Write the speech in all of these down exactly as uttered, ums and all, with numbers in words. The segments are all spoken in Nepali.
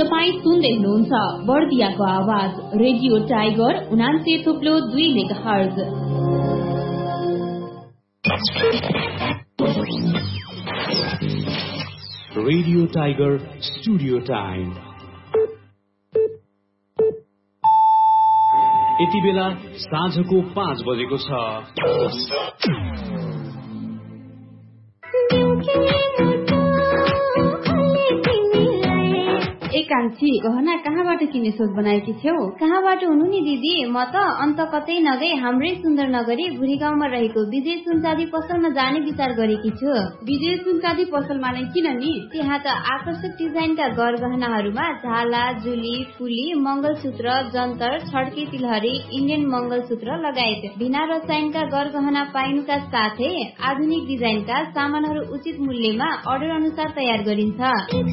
तपाईँ सुन्दै हुनुहुन्छ बर्दियाको आवाज रेडियो टाइगर उनान्से थुप्लो दुई megahertz. Radio tiger studio time यति बेला साँझको पाँच बजेको छ। एकांक्षी गहना कहाँबाट किन्ने सोच बनाएकी थियौ? कहाँबाट हुनु नि दिदी, म त अन्त कतै नगई हाम्रै सुन्दर नगरी भुरी गाउँमा रहेको विजय सुनचाँदी पसलमा जाने विचार गरेकी छु। विजय सुनचाँदी पसलमा नै किन नि? त्यहाँ त आकर्षक डिजाइनका गरगहनाहरूमा झाला, जुली, फुली, मंगलसूत्र, जन्तर, छड्के तिलहरी, इन्डियन मंगलसूत्र लगायत बिना रसायनका गरगहना पाइनुका साथै आधुनिक डिजाइनका सामानहरू उचित मूल्यमा अर्डर अनुसार तयार गरिन्छ।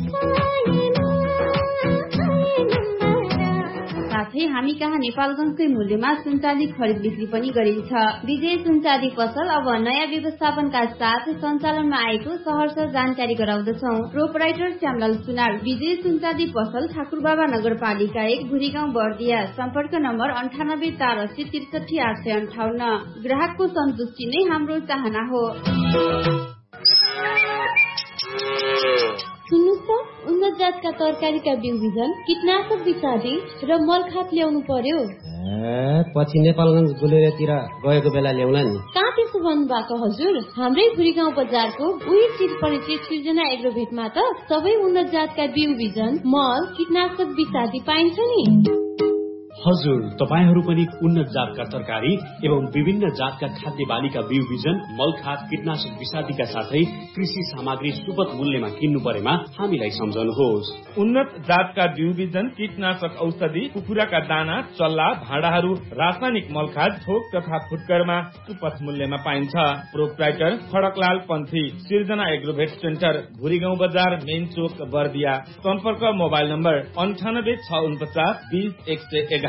साथै हामी कहाँ नेपालगञ्जकै मूल्यमा सुनचाँदी खरिद बिक्री पनि गरिन्छ। विजय सुनचाँदी पसल अब नयाँ व्यवस्थापनका साथ सञ्चालनमा आएको सहर्ष जानकारी गराउँदछौ। प्रोपराइटर श्यामलाल सुनार, विजय सुनचाँदी पसल ठाकुरबाबा नगरपालिका एक भुरीगाउँ बर्दिया। सम्पर्क नम्बर अन्ठानब्बे चार अस्सी त्रिसठी आठ सय अन्ठाउन्न। ग्राहकको सन्तुष्टि नै हाम्रो चाहना हो। सुन्नुहोस् त, उन्नत जातका तरकारीका बिउ बिजन, कीटनाशक विषादी र मलखात ल्याउनु पर्यो। पछि नेपालगञ्ज गुलेरतिर गएको बेला ल्याउला नि। कहाँ त्यसो भन्नुभएको हजुर? हाम्रै भुरीगाउँ बजारको उही चिज परिचित सृजना एग्रोभेटमा त सबै उन्नत जातका बिउ बिजन, मल, कीटनाशक विषादी पाइन्छ नि। हजुर, तपाईहरू पनि उन्नत जातका तरकारी एवं विभिन्न जातका खाद्य बालीका बिउ बिजन, मलखात, कीटनाशक विषादीका साथै कृषि सामग्री सुपथ मूल्यमा किन्नु परेमा हामीलाई सम्झनुहोस्। उन्नत जातका बिउ बिजन, कीटनाशक औषधि, कुखुराका दाना, चल्ला, भाँडाहरू, रासायनिक मलखात थोक तथा फुटकरमा सुपथ मूल्यमा पाइन्छ। प्रोप्राइटर खडकलाल पन्थी, सिर्जना एग्रोभेट सेन्टर, भुरीगाउँ बजार, मेन चोक, बर्दिया। सम्पर्क मोबाइल नम्बर अन्ठानब्बे छ उनपचास बीस एक सय एघार।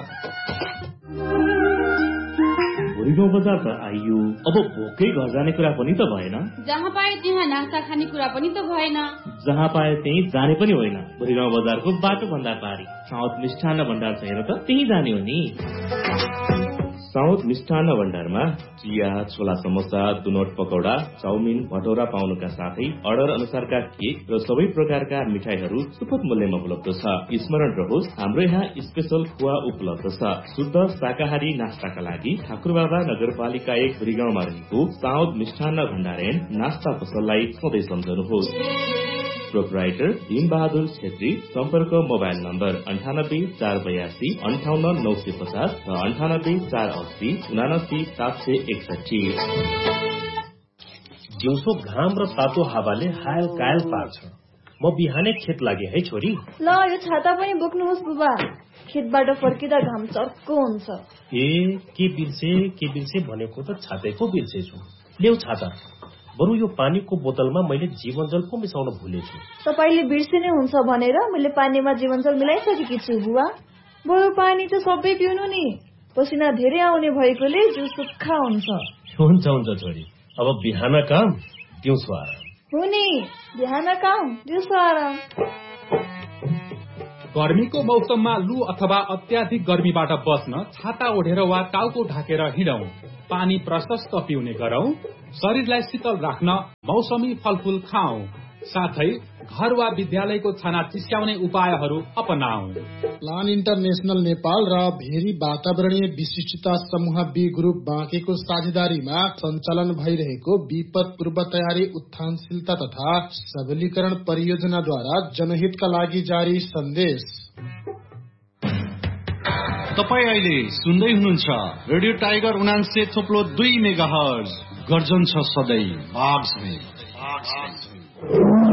भुरीगाउँ बजार त आइयो, अब भोकै घर जाने कुरा पनि त भएन। जहाँ पाए त्यहाँ नास्ता खाने कुरा पनि त भएन। जहाँ पाए त्यही जाने पनि होइन। भुरीगाउँ बजारको बाटो भन्दा पारी साउथ मिष्ठान्न भण्डार छ हेर त, त्यही जाने हो नि। साउथ मिष्ठान्न भण्डारमा चिया, छोला समोसा, दुनोट पकौडा, चाउमिन, भटौरा पाउनुका साथै अर्डर अनुसारका केक र सबै प्रकारका मिठाईहरू सुपथ मूल्यमा उपलब्ध छ। स्मरण रहोस्, हाम्रो यहाँ स्पेशल खुवा उपलब्ध छ। शुद्ध शाकाहारी नास्ताका लागि ठाकुरबाबा नगरपालिका एक भुरीगाउँमा रहेको साउथ मिष्ठान्न भण्डार एन्ड नास्ता पसललाई सधैँ सम्झनुहोस्। प्रोपराइटर भीम बहादुर छेत्री। सम्पर्क मोबाइल नम्बर अन्ठानब्बे चार बयासी अन्ठाउन्न नौ सय पचास र अन्ठानब्बे चार अस्सी उनासी सात सय एकसठी। दिउँसो घाम र तातो हावाले हायल कायल पार्छ। म बिहानै खेत लागे है छोरी। ल यो छाता पनि बोक्नुहोस् बुबा, खेतबाट फर्किँदा घाम चर्को हुन्छ। ए के बिर्से के बिर्से भनेको त छातैको बिर्सेछु। ल्याउ छाता। बरु यो पानीको बोतलमा मैले जीवनजल पो मिसाउन भुलेछु। तपाईले बिर्सिने हुन्छ भनेर मैले पानीमा जीवनजल मिलाइसकेकी छु बुवा। बरु पानी त सबै पिउनु नि, पसिना धेरै आउने भएकोले जिउ सुक्खा हुन्छ। हुन्छ हुन्छ छोरी, अब बिहान काम दिउँसो आराम। हो नि, बिहान काम दिउँसो आराम। गर्मीको मौसममा लू अथवा अत्याधिक गर्मीबाट बच्न छाता ओढेर वा टाउको ढाकेर हिँडौं। पानी प्रशस्त पिउने गरौं। शरीरलाई शीतल राख्न मौसमी फलफूल खाऊ। साथै घर वा विद्यालयको छाना चिस्याउने उपायहरू अपनाऊ। प्लान इन्टरनेशनल नेपाल र भेरी वातावरणीय विशिष्टता समूह बी ग्रुप बाँकेको साझेदारीमा सञ्चालन भइरहेको विपद पूर्व तयारी उत्थानशीलता तथा सबलीकरण परियोजनाद्वारा जनहितका लागि जारी सन्देश। तपाईँ अहिले सुन्दै हुनुहुन्छ रेडियो टाइगर उनान्से थोप्लो दुई मेगाहर्ज। गर्जन छ सधैँ बाघ